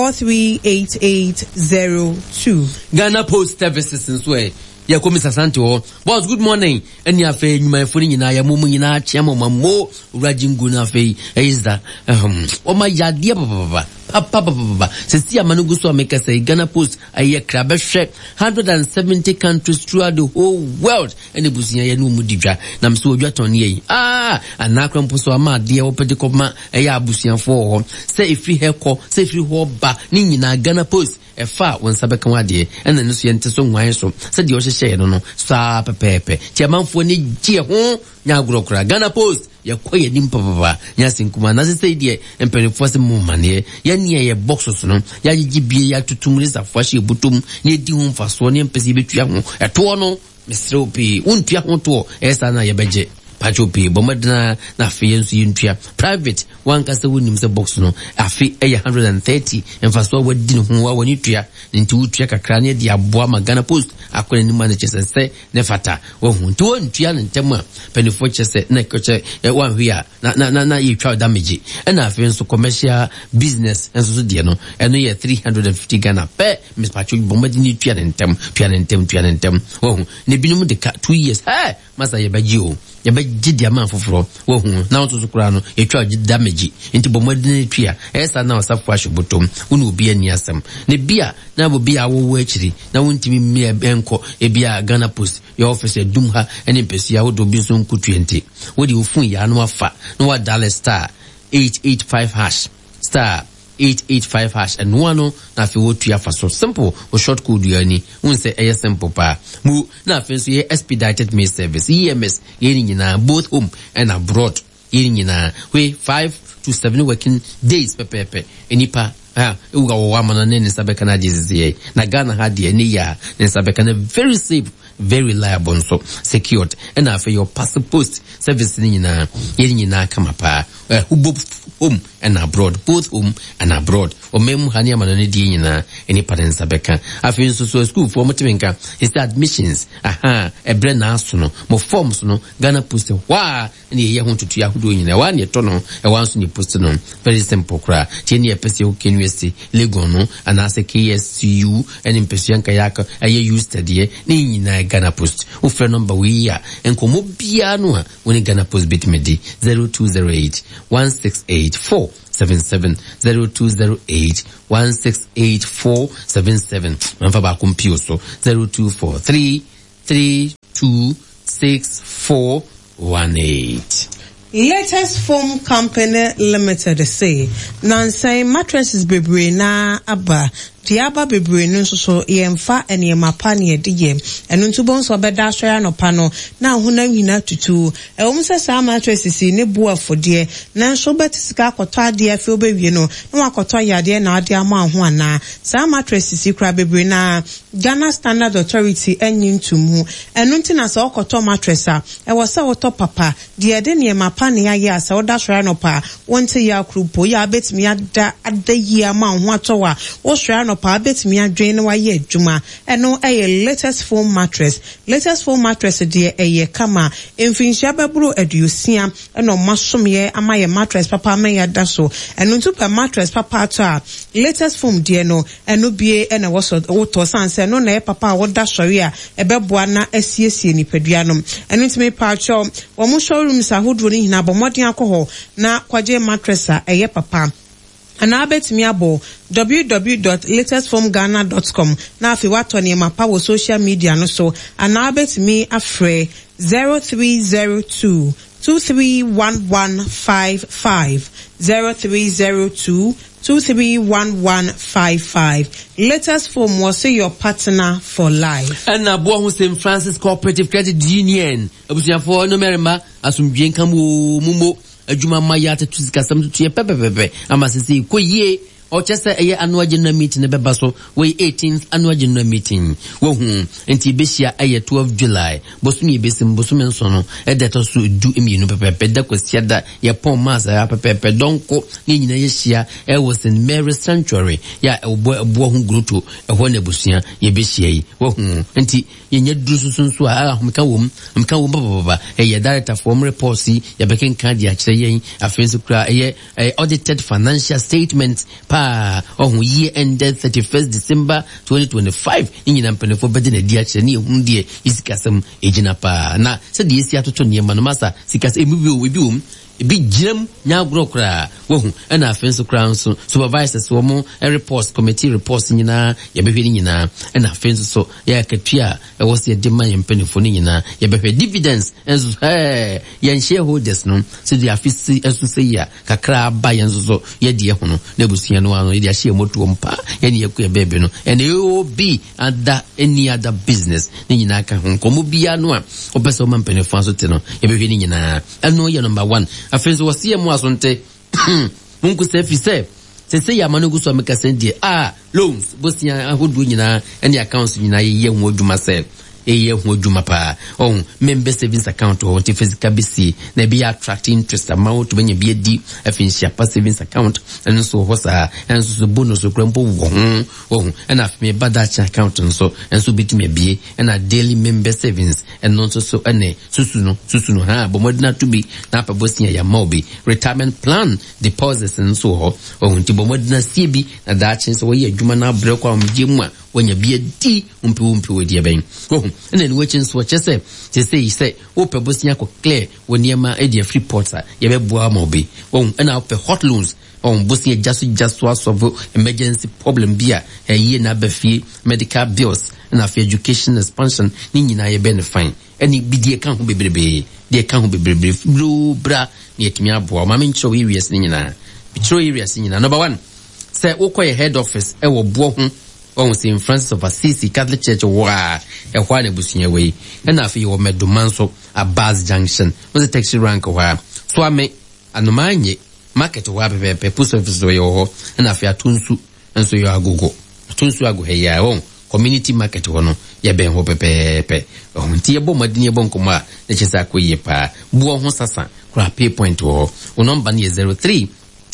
438802. Ghana Post Services in Sway. Ya komisa santi o. Boss, good morning. Eni afe nyuma efuni nyina ya mumu nyina chiamo mammo urajingu na afe ezda. Oma yadia papa. Sisi amanugu so ameka say Ghana Post aye krabehwe 170 countries throughout the whole world. Eni busia ya no mudidwa na mso odwa ton ye. Anakra mposo ama de opede koma aye abusianfo ho. Say ifri heko, say ifri ho ba ni nyina Ghana Post efa wonsabeka wade ena no so yente so nwan so se de o hye no sa pepepe tiamanfo ni gie ho nya agorokora Ghana Post yakoye nimpa baba nya sinkuma na se de emperifo se mu mane ya nie ye boxes no ya gigibie ya tutumrisa fwashi butum ni di ho mfaso ne mpesi betua ho eto no Mr. Opi untua ho to esa na ye beje Pachopi, Bomadna, na fiance untia private, one cast winning the box no, a fee 130, and for so what didn't who when you tria, into check a crania, the Abuama Ghana Post, I couldn't manage to say, Nefata, or to one trial and tema, penny fortune said, Nekoche, one here, na, you try damage, and I feel so commercial business, and so dear no, and no 350 Ghana pay, Miss Patrick Bomadini trial and tem, oh, Nebinum de cat 2 years, Master Yabajo. Yaba jidia man foforo wo hu na won to kura no etwa damage nti bomodine twa esa na osafo ahwobotom unu obi ani asem ne bia na bo bia wo akiri na wontimi me benko e bia Ghana Post your office dum ha ene pesi ya wodo bi so nku 20 wodi ofun ya no afa no wa dial star 885 hash star 885 hash and one na fi wotu ya so simple o short code yani unse eye simple pa mu na fi so ye expedited mail service EMS yeni nyina both home and abroad yeni nyina we 5 to 7 working days pepepe enipa uga wa mana ne sabeka na jiziye na Ghana hadi ni ya ne sabeka na very safe very reliable so secured and after your passport service ni nyina yeni nyina kama pa home and abroad, both home and abroad. O memu hani amanone di nyina any parents abeka. Afi so school for motimenka is the admissions. Ebre na aso no, mo forms no Ghana Post wa ne ye ho tutu yahudo nyina wa ne to no e wan so ne post no very simple kra. Tieni epese o University Legon no and as a KSU and impesianka yaka aye used de ne nyina Ghana Post. O phone number we ya enkomo bia no a woni Ghana Post bitmedi 0208 168 477 0208 168 Manfa ba kumpio so 0243 326418. Latest Foam Company Limited say Nansai mattresses bebre na aba Diaba bebre no so yemfa ene mapa ne de enu ntubon so beda hwere no pa no na hona hina tutu se sa mattresses ne bu afode na so betisika akoto ade afi obewie no na wakoto yade na ade ama ho ana sa mattresses kra bebre na Ghana Standard Authority enyin tumu enu ntina sa okoto mattressa e wo se woto papa de de ne mapa ne aye asa woda hwere no pa wonte ya krupo ya betimi ada yi ama ho atowa wo hwere no pa betimi adwen na waye adwuma eno eye latest foam mattress de eye kama emfinhia bebro aduosia eno masomye amaye mattress papa amaya daso eno ntupa mattress papa to a latest foam de no eno bie ena woto sanse no na papa woda sori a ebeboa na asiesie nipadua no eno ntime pacho wo mo showroom sa hodro ni hina bomodin akoho na kwaje mattress a eye papa Anabet miabo www.latestformghana.com na afi wato ni mapa wo social media no so anabet mi afre 0302 231155 0302 231155. Latest Form was your partner for life. And Abo St. Francis Cooperative Credit Union. Abusia for no merima asumdien kamu mumo adwuma mayata tuzika samtu tuye pepepepe ama sisi ko ye o chese eye annual general meeting ne beba so we 18th annual general meeting wo hu enti behia eye 12 July bosumi besim bosumi nso no edeto so du emienu pepepe da kwasia da ye pon masa ya pepepe donko ni nyina ye hia e was in Mary Sanctuary ya ebo hu gruto e ho na busia ye behia yi wo hu enti ye nya duru sunsu a mka wom baba eye director form report si ye beken kan dia kire yen afenso kra eye audited financial statements year ended 31st December 2025 nyina mpenefo bede na dia kire ne ehunu de isikasem ejina pa na se de esi atoto ne ma no masa sikasem ebi jam nya grokra wo hu na afenso kra so supervisors wo mo reports committee reports nyina ya behwe nyina na afenso so ya katua e wo se de man mpenefo nyina ya behwe dividends enso ya shareholders no so the afisi enso se ya kakra ba yenso so ya de ho no na busia no ano ya share moto mpa ya ne yakua bebe no and be under any other business nyina ka ho komo bia no a obeso man mpenefo so te no ya behwe nyina eno ya number 1 afenso wasie mu asonte munku se ya manugu so meka sendie loans bosia ahodu nyina any accounts nyina ye hu adwuma se eye hu adwuma pa member savings account o ti physical bc na be attract interest amount benya be di afinsia pa savings account and so hosa and so bonus so krempo wo and af me badacha account so and so bitime be and a daily member savings and not so ene susu no ha bomodina to be na pa bosia ya mobi retirement plan deposits and so ti bomodina cb na da chin so ye adwuma na break kwa mjemu a wanya bia di umpi wedi ben and watching so chese say open bosia ko clear woniema e free porter ye be boa mobi and open hot loans bosia just was of emergency problem bia ye na befie medical bills and of education expansion ni nyina ye benefit any bidie kan ho bebrebe de kan ho bebrebe bra ni etimi aboa ma mencho areas ni nyina bitro areas ni nyina number 1 say okoye head office e wo bo ho St. Francis of Assisi Catholic Church wa e hwa na busunya we na afi wo medoman so Abaz Junction was a taxi rank wa so ame anomanye market wa pepe post office we ho na afi atunsu enso yo agogo atunsu ago he ya community market ho no ye ben ho pepe nti ye bo madini ye bon koma na chesa akoye pa buo ho sasa kura pay point ho number ni 03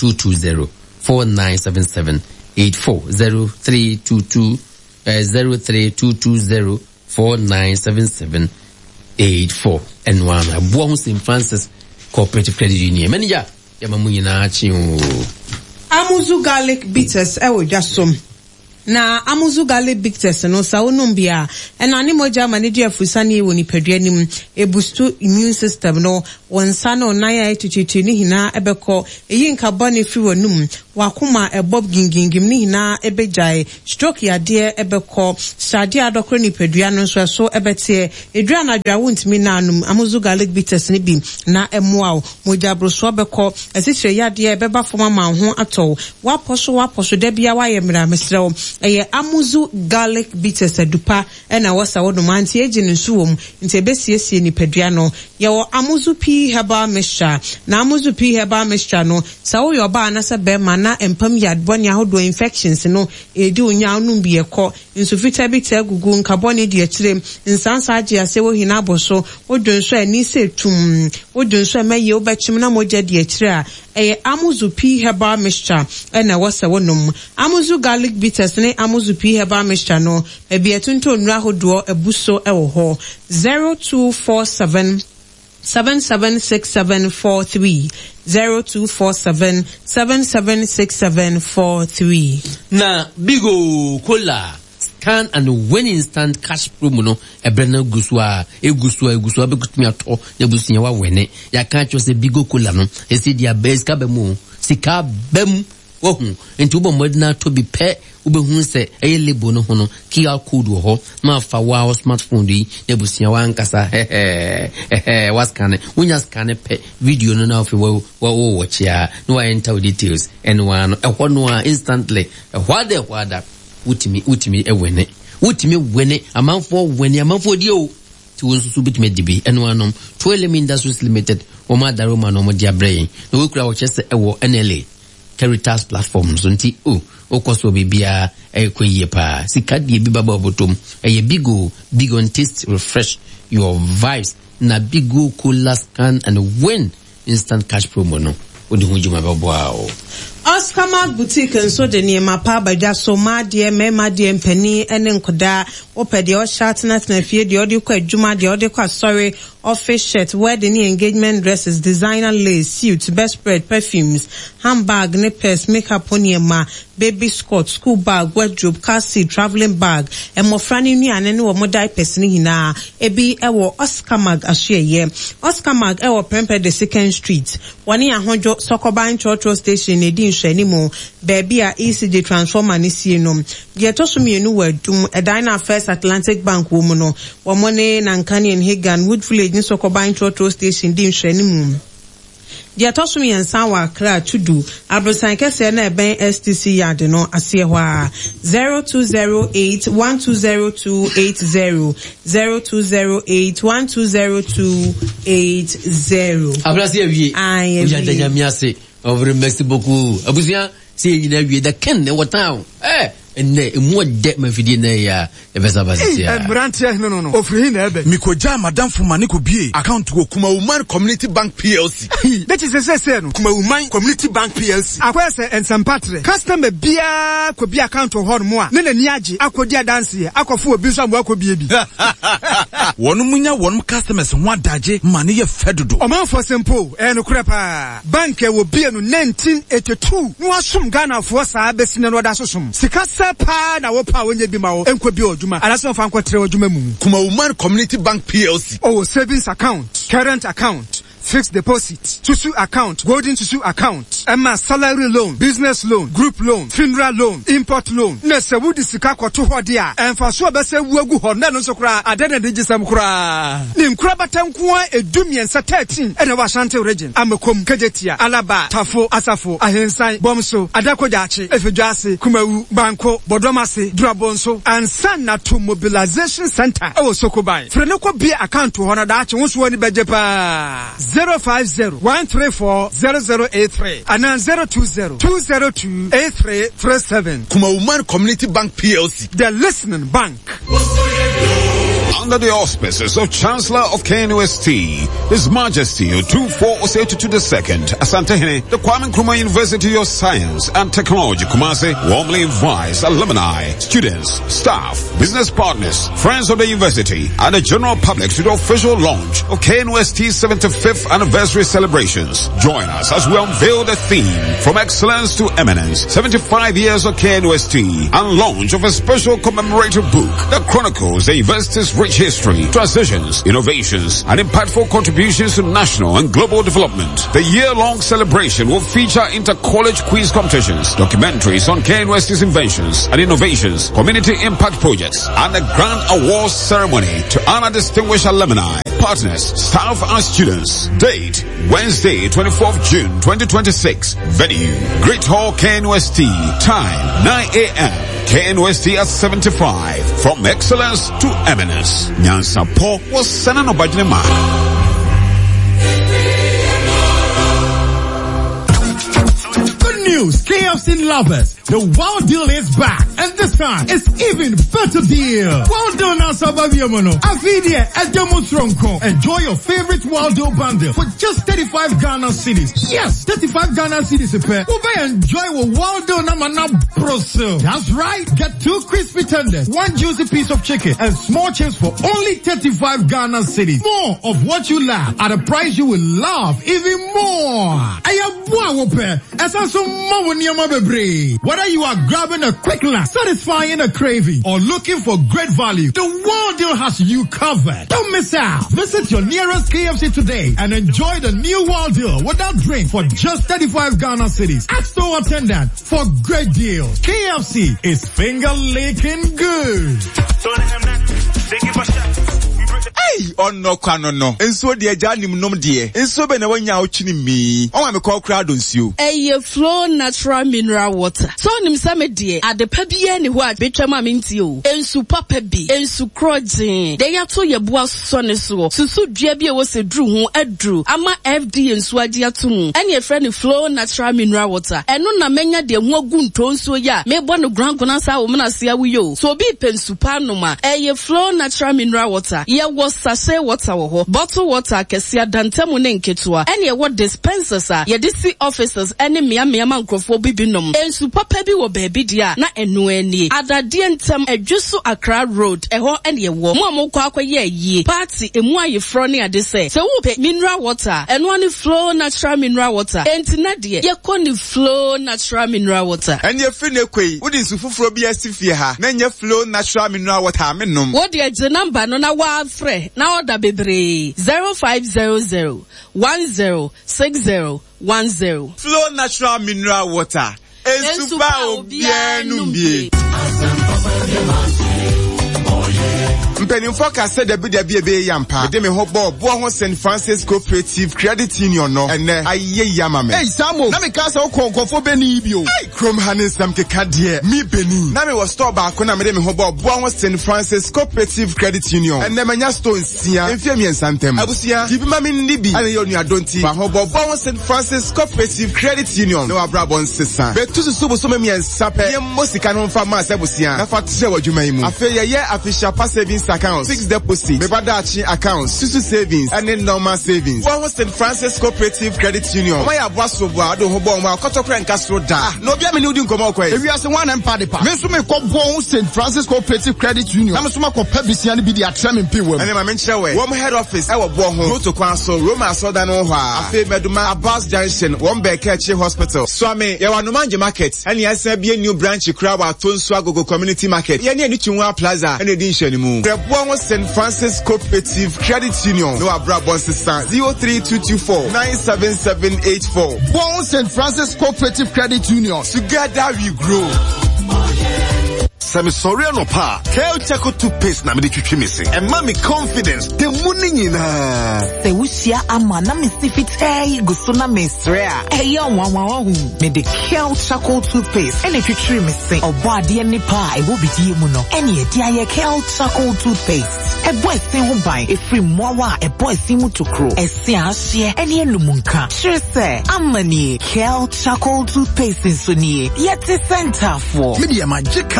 0220 4977 84 0322 03220 4977 84 and one Abuahun St. Francis Cooperative Credit Union. Manager, Yamamuina Chiu Amuzu garlic bitters, jasom. Na amuzu garlic bitters no sa onumbia and animoja manager fusani woni pedrenim e boost immune system no wonsa no naya etuchichi ni hina ebeko eyin carbon free wonum wakuma ebob gingingim ni hina ebejai stroke ya de ebeko sade adokro ni pedua no so ebete edua na dwa wontimi na anum amuzu garlic bitters ni bi na emoa moja broso beko esitire ya de ebeba foma ma ho ato waposo de bia wa yemra mesrew eye amuzu garlic bitters adupa na wasa wodum anti ejin nsuwom nti ebesiesie ni pedua no ye wo amuzu p herbal mixture na amuzu p herbal mixture no sa wo yoba na se be ma na empam yadbon ya hodo infections no edi onya onum bi ekọ insufita bi te gugu nkaboni de akire nsansa age ase wo hina boso odonso ani se tum odonso meye obechim na moja de akire a eye amuzu p herbal mixture na wasa wonum amuzu garlic bitters ne amuzu p herbal mixture no ebi etunto nra hodo ebuso ewo ho 0247 776743 0247 776743. Na Bigo Cola scan and win instant cash promo no ebrena gusua bekutumi ato ya busunya wa wene ya kan cho se Bigo Cola no esi dia base ka bemu sika bem wohu enti ubo modna to be pe ubehun se eye lebo no ho no QR code wo ho ma fa wa smartphone di ya busunya wa nkasa was scan unya scan pe video no na of wo watch ya no enter details and one no instantly wada utimi ewene utimi wene amanfo di o ti wonsusu bitime dibi eno anom to Element Industries Limited o ma daro ma no mo dia brain no we kura wo chese ewo NLA Caritas platforms nti o koso bibia ekoyie pa sikadi bi baba obotom Bigo taste refresh your vibes na Bigo Cola scan and win instant cash promo no odi hunjuma babo Oscar Mark Boutique nso de niema pa baja so ma de mema de mpani ene nkoda opede o shirt na fie de odi kwa adwuma de odi kwa sorry office shirt wedding engagement dresses designer lace suits bedspread perfumes handbag ne purse makeup oniema baby skirt school bag wardrobe car seat traveling bag emofrani ni anene wo modai person hina ebi ewo Oscar Mark ahye Oscar Mark ewo Prempeh the 2nd Street wani ahonjo Sokoban Church station edi Shenimo, baby a ECG transformer nisi nom. Giatosumi enu wedum, a dina First Atlantic Bank womono, wamone nankani and Hagan, Wood Village, Nisokoban Trotro Station, dim Shenimo. Giatosumi and Sawa Kra Chudu, Abrosanke Sena Ben STC Yadeno, Asiwa 0208 120280 0208 120280. Abrasia, merci beaucoup. Abusia, c'est une vie de Ken, what town? And more debt, my Fidina, Brantia, no. Offering Mikoja, Madame Fumaniko B. Account to Kumauman Community Bank PLC. That is a session, Kumauman Community Bank PLC. Akwese and St. Patrick. Customer beer could be account to Hormoa. Nene Niaji, Akodia Dancy, Akofu, Bisam Wako Baby. One munya, one customers, one daje, money fedudo. Oman for simple, and Crepa. Banker will be in 1982. No assume Ghana for Sabessin and Wadasum. Sikasa pa na wopa wenye bimao enkwebi oduma alaso fa nkwotre oduma mu Kumauman Community Bank PLC savings account current account fixed deposit, Tusu account, golden Tusu account, Emma salary loan, business loan, group loan, funeral loan, import loan. Nese wudi sika kwa tuho dia. Enfasua bese uwegu honda nonso kura, adene dijisem kura. Ni mkura batankuwa edumi ensa 13, ene Washante region. Amekom, Kejetia, Alaba, Tafo, Asafo, Ahensai, Bomso, Adako Jachi, Efejuasi, Kumewu, Banko, Bodomasi, Drabonso, and Sana to Mobilization Center. Sokobai. Frenoko be account to honor dachi, unswani bejepa. 050-134-0083 and then 020-202-8337. Kumauman Community Bank PLC. The listening bank. Under the auspices of Chancellor of KNUST, His Majesty Otumfuo Osei-Tutu II, Asantehene, the Kwame Nkrumah University of Science and Technology, Kumasi, warmly invites alumni, students, staff, business partners, friends of the university, and the general public to the official launch of KNUST's 75th anniversary celebrations. Join us as we unveil the theme, From Excellence to Eminence, 75 years of KNUST, and launch of a special commemorative book that chronicles the university's rich history, transitions, innovations, and impactful contributions to national and global development. The year-long celebration will feature inter-college quiz competitions, documentaries on KNUST's inventions and innovations, community impact projects, and a grand awards ceremony to honor distinguished alumni, partners, staff, and students. Date, Wednesday, 24th June 2026. Venue, Great Hall KNUST. Time, 9 a.m. KNUST at 75. From excellence to eminence. Nyansa Po was Senan Obajinema. News, KFC lovers, the Wild Deal is back, and this time it's even better deal. Wild Deal na sababiamono. Afidia at Demostronco. Enjoy your favorite Wild Deal bundle for just 35 Ghana cedis. Yes, 35 Ghana cedis a pair. We'll enjoy with Wild Deal na mana broso. That's right. Get 2 crispy tenders, 1 juicy piece of chicken, and small chips for only 35 Ghana cedis. More of what you love at a price you will love even more. Whether you are grabbing a quick laugh, satisfying a craving, or looking for great value, the Wild Deal has you covered. Don't miss out. Visit your nearest KFC today and enjoy the new Wild Deal without drink for just 35 Ghana cedis. Ask store attendant for great deals. KFC is finger-licking good. Hey, on no kwano. Enso de janim nom de. Enso be na wanya ochini mi. On am call crowd on you. Eye Flow natural mineral water. So nim same de adepa bia ni ho a betwa minti o. Ensu papa bi, ensu krojin. De ya to ye boa so ne so. Susu dua bi e wo se dru ho adru. Ama FD ensu agi ato mu. Ene e friend Flow natural mineral water. Eno na menya de ho agu ntonso ya. Me bo no grangona sa wo na se awu yo. So bi pensu pa no ma. Eye Flow natural mineral water. Ye wo sachet water wo ho. Bottle water kesia dantemu ne nketua. Ene e wo dispensers a ye disi officers ene mia nkrofo bibinom. Ensu papa bi wo baby dia na enu ani. Adade ntem adwusu Accra Road. Eho ene ye wo. Mo amokwa akwaye yi. Party emu ayefro ne ade se. Se wo pe mineral water. Eno ani Flow natural mineral water. Enti na de ye koni Flow natural mineral water. Enye fi ne kwei. Wo di nsu fufuro bi asifie ha. Na enye Flow natural mineral water menom. Wo de je number no na wa frɛ na order bebre 0500 106010. Flow natural mineral water. Ensuba obienumbi. Mpenimfo ka said the be yampa. De me hobo bo ho St Francis Cooperative Credit Union no. Ene aye yama me. Hey Samo, na me ka say okonkofo beni bio. Hey Chrome Hannes sam ke kadie. Me beni. Na me was store back na me de me hobo bo ho St Francis Cooperative Credit Union. Ene manya stone sia. Enfie mi ensantem. Abusia, tibi ma me ndibi. Ane yo nua donti. Ba hobo bo ho St Francis Cooperative Credit Union. No abrabon sesa. Be tusu so so me ensape. Ye mosika no fa ma abusia. Na fa tse wadwuma yimu. Afe ye official pass savings account, fixed deposit, Mebadachi account, Susu savings, and then normal savings. One was St Francis Cooperative Credit Union. My abaso wa do hobo ma kotokra nkasro da. No bia me ni udi nkomo kwa. Ewi ase one empa de pa. Me so me ko bon St Francis Cooperative Credit Union. Na me so ma ko pabisia ne bi di atra me mpiwam. Ene ma me nkyere we. Wo head office e wo bo ho. Protocol so Roma so da no ho a. Afi meduma Abbas Junction, one Bekechi Hospital. So me ye wa no manje market. Ene asa bi new branch kura wa Tonsu Agogo Community Market. Ye ne Twinwa Plaza. Ene di nhwani mu. One St Francis Cooperative Credit Union. No abrabon sister 03224 97784. One St Francis Cooperative Credit Union. Together we grow. Sami sorry no pa. Kel Chaco toothpaste na me de twitwi me se. And mommy confidence. The money nyina. Se wusia ama na me sifitei gusto na me srea. Eya wanwa me de Kel Chaco toothpaste. Ene twitwi me se. Obo ade ne pa e wo bidie mu no. Ene e dia ye Kel Chaco toothpaste. E boy sin ho ban e free mowa e boy sin mu tokro. E se ahye ene enumunka. Sure say amani Kel Chaco toothpaste so nie. Yet center for. Me de magic Kel Chaco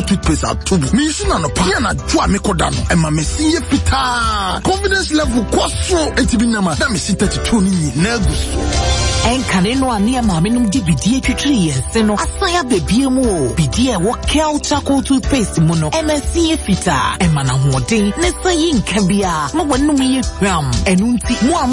Chaco toothpaste atubu. Me use na no pa na dwa me koda no. E ma me see fita. Confidence level kwaso entibi nyama na me see 32 ni na guso. Enkane no ane ma menum di bidie twitwi yense no asaya bebie mu o. Bidie wo Kel Chaco toothpaste mu no. MSC fita. E ma na hoden ne sayi nkabia. Ma wanum ye hwam. Enu nti mo